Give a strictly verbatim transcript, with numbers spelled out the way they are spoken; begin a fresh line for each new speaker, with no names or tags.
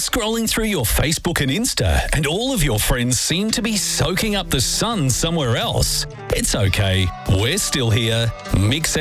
scrolling through your Facebook and Insta and all of your friends seem to be soaking up the sun somewhere else? It's okay. We're still here. Mix